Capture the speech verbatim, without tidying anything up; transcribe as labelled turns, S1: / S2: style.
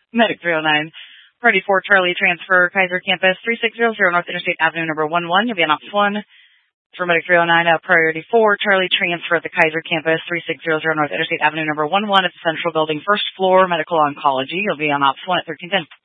S1: Medic three oh nine. Priority four, Charlie, transfer, Kaiser Campus, three six zero zero North Interstate Avenue, number one one. You'll be on ops one. For Medic three oh nine, uh, priority four, Charlie, transfer at the Kaiser Campus, three six zero zero North Interstate Avenue, number one one at the Central Building, first floor, medical oncology. You'll be on ops one at thirteen ten.